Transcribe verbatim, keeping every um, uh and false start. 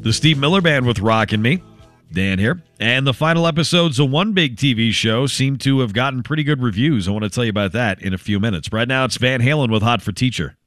The Steve Miller Band with Rockin' Me. Dan here. And the final episodes of one big T V show seem to have gotten pretty good reviews. I want to tell you about that in a few minutes. Right now, it's Van Halen with Hot for Teacher.